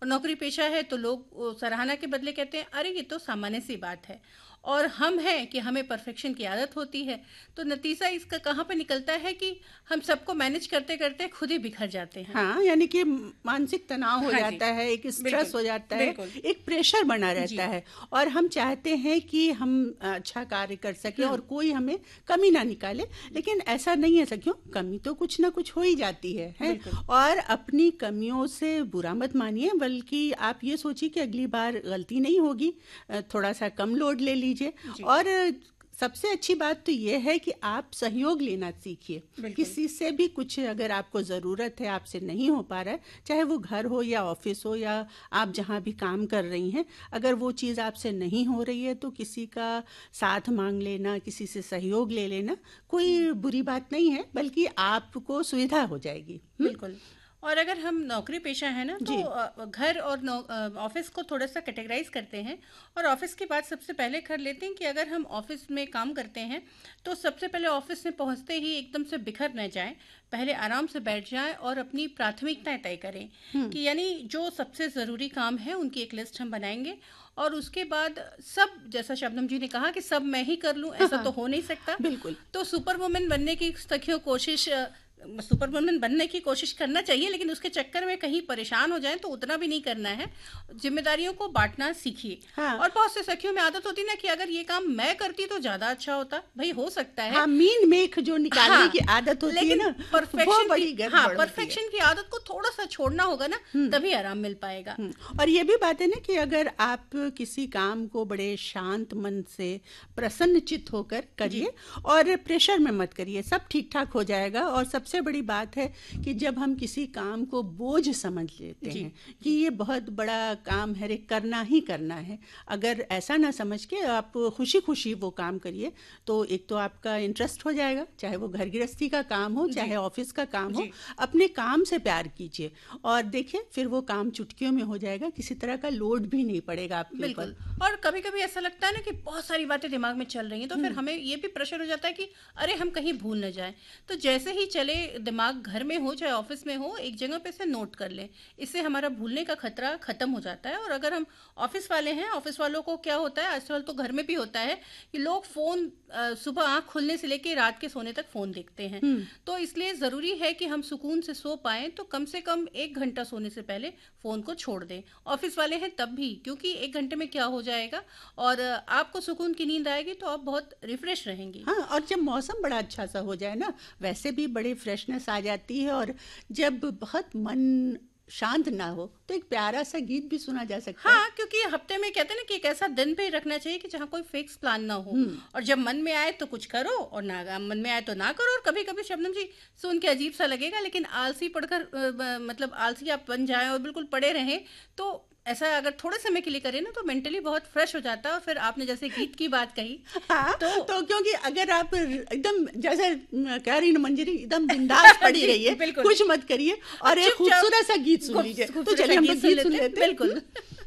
नौकरी पेशा है तो लोग सराहना के बदले कहते हैं अरे ये तो सामान्य सी बात है, और हम हैं कि हमें परफेक्शन की आदत होती है। तो नतीजा इसका कहाँ पे निकलता है कि हम सबको मैनेज करते करते खुद ही बिखर जाते हैं। हाँ, यानी कि मानसिक तनाव हो हाँ जाता है, एक स्ट्रेस हो जाता है, बिल्कुल। एक प्रेशर बना रहता है, और हम चाहते हैं कि हम अच्छा कार्य कर सके और कोई हमें कमी ना निकाले, लेकिन ऐसा नहीं है सखियों, कमी तो कुछ ना कुछ हो ही जाती है? और अपनी कमियों से बुरा मत मानिए, बल्कि आप ये सोचिए कि अगली बार गलती नहीं होगी, थोड़ा सा कम लोड ले लीजिए। और सबसे अच्छी बात तो ये है कि आप सहयोग लेना सीखिए। किसी से भी कुछ अगर आपको ज़रूरत है, आपसे नहीं हो पा रहा है, चाहे वो घर हो या ऑफिस हो या आप जहाँ भी काम कर रही हैं, अगर वो चीज़ आपसे नहीं हो रही है तो किसी का साथ मांग लेना, किसी से सहयोग ले लेना कोई बुरी बात नहीं है, बल्कि आपको सुविधा हो जाएगी। बिल्कुल। और अगर हम नौकरी पेशा है ना, तो घर और ऑफिस को थोड़ा सा कैटेगराइज करते हैं, और ऑफिस की बात सबसे पहले कर लेते हैं कि अगर हम ऑफिस में काम करते हैं तो सबसे पहले ऑफिस में पहुंचते ही एकदम से बिखर न जाएं, पहले आराम से बैठ जाएं और अपनी प्राथमिकताएं तय करें कि यानी जो सबसे ज़रूरी काम है उनकी एक लिस्ट हम बनाएंगे, और उसके बाद सब, जैसा शबनम जी ने कहा कि सब मैं ही कर लूं, ऐसा तो हो नहीं सकता। बिल्कुल। तो सुपर वुमेन बनने की सखियों सुपर वुमेन बनने की कोशिश करना चाहिए, लेकिन उसके चक्कर में कहीं परेशान हो जाए तो उतना भी नहीं करना है। जिम्मेदारियों को बांटना सीखिए। हाँ। और बहुत से सखियों में आदत होती ना कि अगर ये काम मैं करती तो ज्यादा अच्छा होता। भाई हो सकता है, हाँ, मीन मेख जो निकालने की आदत होती है ना, परफेक्शन बड़ी गड़बड़ होती है। परफेक्शन की आदत को थोड़ा सा छोड़ना होगा ना, तभी आराम मिल पाएगा। और ये भी बात है ना कि अगर आप किसी काम को बड़े शांत मन से प्रसन्न चित्त होकर करिए और प्रेशर में मत करिए, सब ठीक ठाक हो जाएगा। और सबसे बड़ी बात है कि जब हम किसी काम को बोझ समझ लेते हैं कि ये बहुत बड़ा काम है, करना ही करना है, अगर ऐसा ना समझ के आप खुशी खुशी वो काम करिए, तो एक तो आपका इंटरेस्ट हो जाएगा, चाहे वो घर गृहस्थी का काम हो चाहे ऑफिस का काम हो, अपने काम से प्यार कीजिए और देखिए फिर वो काम चुटकियों में हो जाएगा, किसी तरह का लोड भी नहीं पड़ेगा आपके ऊपर। और कभी कभी ऐसा लगता है ना कि बहुत सारी बातें दिमाग में चल रही हैं, तो फिर हमें ये भी प्रेशर हो जाता है कि अरे हम कहीं भूल न जाएं। तो जैसे ही चले दिमाग, घर में हो चाहे ऑफिस में हो, एक जगह पे से नोट कर लें, इससे हमारा भूलने का खतरा खत्म हो जाता है। और अगर हम ऑफिस वाले हैं, ऑफिस वालों को क्या होता है आजकल, तो घर में भी होता है कि लोग फोन सुबह आंख खुलने से लेके रात के सोने तक फोन देखते हैं। तो इसलिए जरूरी है कि हम सुकून से सो पाएं, तो कम से कम 1 घंटा सोने से पहले फोन को छोड़ दें। ऑफिस वाले हैं तब भी, क्योंकि 1 घंटे में क्या हो जाएगा और आपको सुकून की नींद आएगी तो आप बहुत रिफ्रेश रहेंगी। हाँ, और जब मौसम बड़ा अच्छा सा हो जाए ना, वैसे भी बड़ी फ्रेशनेस आ जाती है। और जब बहुत मन शांत ना हो तो एक प्यारा सा गीत भी सुना जा सकता है। हाँ, क्योंकि हफ्ते में कहते हैं ना कि एक ऐसा दिन पे रखना चाहिए कि जहाँ कोई फिक्स प्लान ना हो, और जब मन में आए तो कुछ करो और ना मन में आए तो ना करो। और कभी कभी शबनम जी सुन के अजीब सा लगेगा, लेकिन आलसी पढ़कर मतलब आलसी आप बन जाएं और बिल्कुल पड़े रहें, तो ऐसा अगर थोड़े समय के लिए करें ना तो मेंटली बहुत फ्रेश हो जाता है। और फिर आपने जैसे गीत की बात कही, हाँ, तो क्योंकि अगर आप एकदम जैसे कह रही ना मंजरी, एकदम बिंदास पड़ी रहिए, कुछ मत करिए और एक खूबसूरत सा गीत सुन लीजिए। तो चलिए हम लोग गीत सुन लेते हैं। बिल्कुल।